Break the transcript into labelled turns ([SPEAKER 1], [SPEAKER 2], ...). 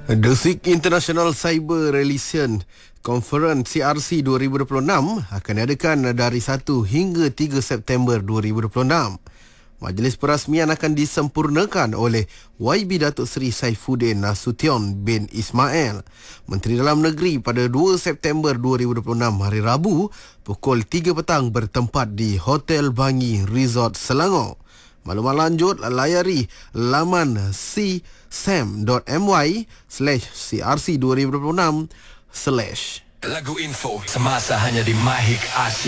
[SPEAKER 1] The SIG International Cyber Relation Conference CRC 2026 akan diadakan dari 1 hingga 3 September 2026. Majlis perasmian akan disempurnakan oleh YB Datuk Seri Saifuddin Nasution bin Ismail, Menteri Dalam Negeri, pada 2 September 2026 hari Rabu pukul 3 petang bertempat di Hotel Bangi Resort Selangor. Maklumat lanjut layari laman csam.my/crc2026/
[SPEAKER 2] Lagu info semasa hanya di Mahik Asia.